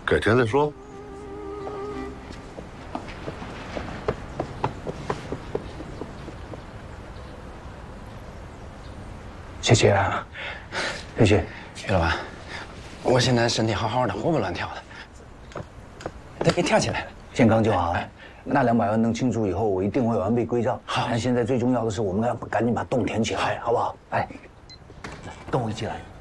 改天再说。 谢谢啊，谢谢于老板，我现在身体好好的，活蹦乱跳的，得给跳起来了， 健康就好。那200万弄清楚以后，我一定会完璧归赵。好，但现在最重要的是，我们要赶紧把洞填起来，好不好？哎，跟我一起来。